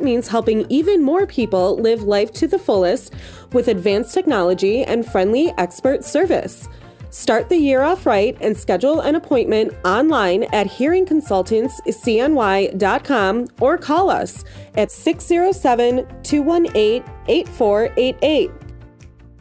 that means helping even more people live life to the fullest with advanced technology and friendly expert service. Start the year off right and schedule an appointment online at hearingconsultantscny.com or call us at 607-218-8488.